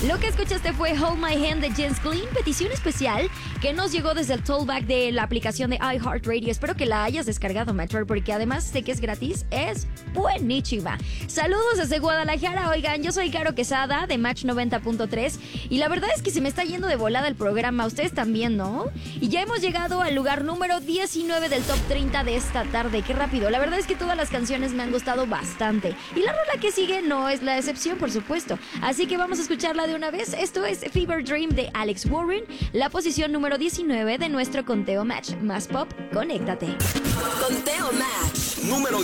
Lo que escuchaste fue Hold My Hand de Jens Glynn, petición especial que nos llegó desde el tollback de la aplicación de iHeartRadio. Espero que la hayas descargado, Metro, porque además de que es gratis, es buenísima. Saludos desde Guadalajara. Oigan, yo soy Caro Quesada de Match 90.3 y la verdad es que se me está yendo de volada el programa. Ustedes también, ¿no? Y ya hemos llegado al lugar número 19 del top 30 de esta tarde. Qué rápido. La verdad es que todas las canciones me han gustado bastante. Y la rola que sigue no es la excepción, por supuesto. Así que vamos a escucharla de una vez. Esto es Fever Dream de Alex Warren, la posición número 19 de nuestro conteo Match. Más pop, conéctate. Conteo Match número